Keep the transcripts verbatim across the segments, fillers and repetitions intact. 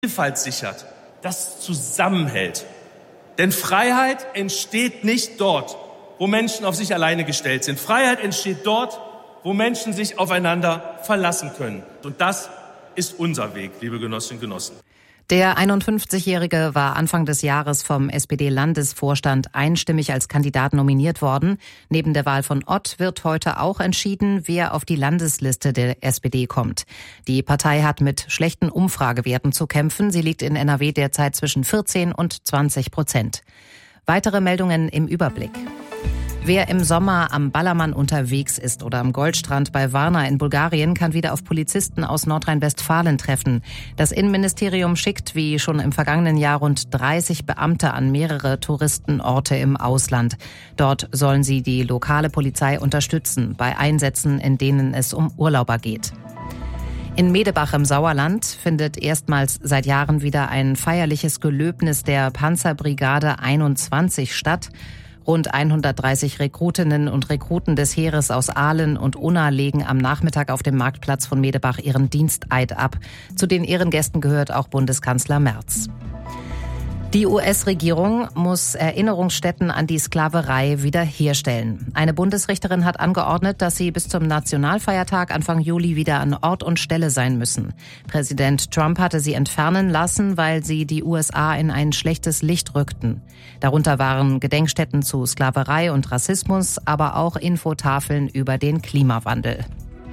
Vielfalt sichert, das zusammenhält. Denn Freiheit entsteht nicht dort, wo Menschen auf sich alleine gestellt sind. Freiheit entsteht dort, wo Menschen sich aufeinander verlassen können. Und das ist unser Weg, liebe Genossinnen und Genossen. Der einundfünfzigjährige war Anfang des Jahres vom S P D-Landesvorstand einstimmig als Kandidat nominiert worden. Neben der Wahl von Ott wird heute auch entschieden, wer auf die Landesliste der S P D kommt. Die Partei hat mit schlechten Umfragewerten zu kämpfen. Sie liegt in N R W derzeit zwischen vierzehn und zwanzig Prozent. Weitere Meldungen im Überblick. Wer im Sommer am Ballermann unterwegs ist oder am Goldstrand bei Varna in Bulgarien, kann wieder auf Polizisten aus Nordrhein-Westfalen treffen. Das Innenministerium schickt wie schon im vergangenen Jahr rund dreißig Beamte an mehrere Touristenorte im Ausland. Dort sollen sie die lokale Polizei unterstützen bei Einsätzen, in denen es um Urlauber geht. In Medebach im Sauerland findet erstmals seit Jahren wieder ein feierliches Gelöbnis der Panzerbrigade einundzwanzig statt. Rund hundertdreißig Rekrutinnen und Rekruten des Heeres aus Aalen und Unna legen am Nachmittag auf dem Marktplatz von Medebach ihren Diensteid ab. Zu den Ehrengästen gehört auch Bundeskanzler Merz. Die U S-Regierung muss Erinnerungsstätten an die Sklaverei wiederherstellen. Eine Bundesrichterin hat angeordnet, dass sie bis zum Nationalfeiertag Anfang Juli wieder an Ort und Stelle sein müssen. Präsident Trump hatte sie entfernen lassen, weil sie die U S A in ein schlechtes Licht rückten. Darunter waren Gedenkstätten zu Sklaverei und Rassismus, aber auch Infotafeln über den Klimawandel.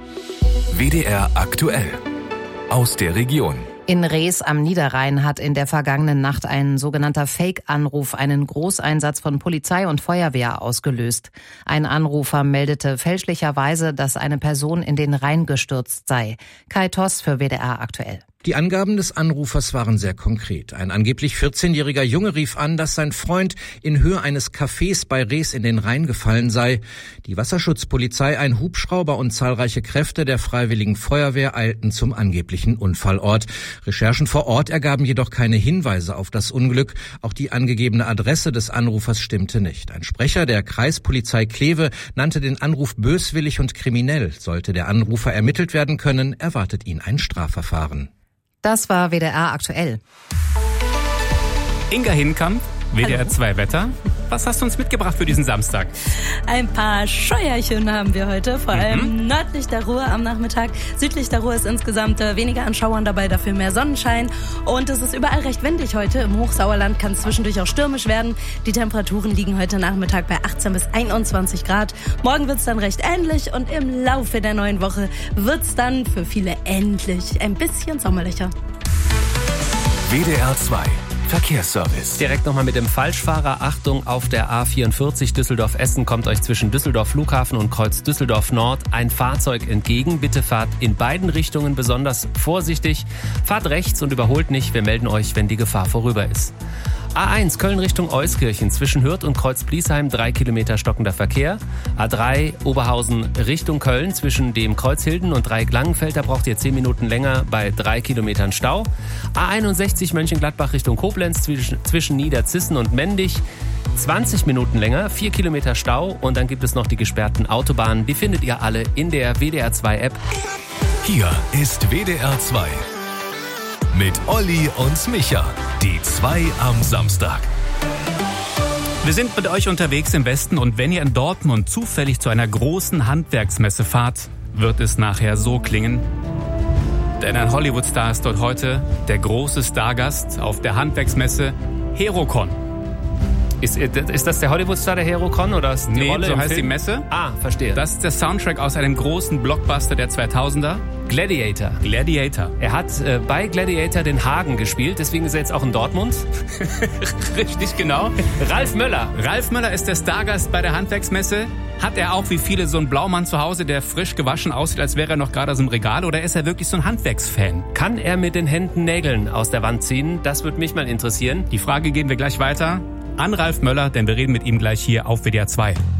W D R aktuell aus der Region. In Rees am Niederrhein hat in der vergangenen Nacht ein sogenannter Fake-Anruf einen Großeinsatz von Polizei und Feuerwehr ausgelöst. Ein Anrufer meldete fälschlicherweise, dass eine Person in den Rhein gestürzt sei. Kai Toss für W D R aktuell. Die Angaben des Anrufers waren sehr konkret. Ein angeblich vierzehnjähriger Junge rief an, dass sein Freund in Höhe eines Cafés bei Rees in den Rhein gefallen sei. Die Wasserschutzpolizei, ein Hubschrauber und zahlreiche Kräfte der Freiwilligen Feuerwehr eilten zum angeblichen Unfallort. Recherchen vor Ort ergaben jedoch keine Hinweise auf das Unglück. Auch die angegebene Adresse des Anrufers stimmte nicht. Ein Sprecher der Kreispolizei Kleve nannte den Anruf böswillig und kriminell. Sollte der Anrufer ermittelt werden können, erwartet ihn ein Strafverfahren. Das war W D R aktuell. Inga Hinkamp, W D R zwei Wetter. Was hast du uns mitgebracht für diesen Samstag? Ein paar Scheuerchen haben wir heute, vor allem mhm. nördlich der Ruhr am Nachmittag. Südlich der Ruhr ist insgesamt weniger an Schauern dabei, dafür mehr Sonnenschein. Und es ist überall recht windig heute. Im Hochsauerland kann es zwischendurch auch stürmisch werden. Die Temperaturen liegen heute Nachmittag bei achtzehn bis einundzwanzig Grad. Morgen wird es dann recht ähnlich und im Laufe der neuen Woche wird es dann für viele endlich ein bisschen sommerlicher. W D R zwei Verkehrsservice. Direkt nochmal mit dem Falschfahrer. Achtung, auf der A vierundvierzig Düsseldorf-Essen kommt euch zwischen Düsseldorf Flughafen und Kreuz Düsseldorf Nord ein Fahrzeug entgegen. Bitte fahrt in beiden Richtungen besonders vorsichtig. Fahrt rechts und überholt nicht. Wir melden euch, wenn die Gefahr vorüber ist. A eins Köln Richtung Euskirchen zwischen Hürth und Kreuz-Bliesheim drei Kilometer stockender Verkehr. A drei Oberhausen Richtung Köln zwischen dem Kreuz Hilden und Dreieck-Langenfeld, da braucht ihr zehn Minuten länger bei drei Kilometern Stau. A einundsechzig Mönchengladbach Richtung Koblenz zwischen, zwischen Niederzissen und Mendig zwanzig Minuten länger, vier Kilometer Stau und dann gibt es noch die gesperrten Autobahnen. Die findet ihr alle in der W D R zwei App. Hier ist W D R zwei. Mit Olli und Micha, die zwei am Samstag. Wir sind mit euch unterwegs im Westen und wenn ihr in Dortmund zufällig zu einer großen Handwerksmesse fahrt, wird es nachher so klingen. Denn ein Hollywood-Star ist dort heute der große Stargast auf der Handwerksmesse Herocon. Ist, ist das der Hollywood-Star, der Herocon, oder ist die nee, Rolle so im heißt Film? die Messe. Ah, verstehe. Das ist der Soundtrack aus einem großen Blockbuster der zweitausender. Gladiator. Gladiator. Er hat äh, bei Gladiator den Hagen gespielt, deswegen ist er jetzt auch in Dortmund. Richtig, genau. Ralf Möller. Ralf Möller ist der Stargast bei der Handwerksmesse. Hat er auch wie viele so einen Blaumann zu Hause, der frisch gewaschen aussieht, als wäre er noch gerade aus dem Regal? Oder ist er wirklich so ein Handwerksfan? Kann er mit den Händen Nägeln aus der Wand ziehen? Das würde mich mal interessieren. Die Frage geben wir gleich weiter an Ralf Möller, denn wir reden mit ihm gleich hier auf W D R zwei.